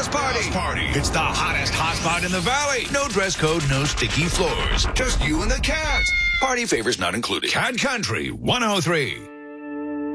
House Party. It's the hottest hot spot in the valley. No dress code, no sticky floors. Just you and the cats. Party favors not included. Cat Country 103.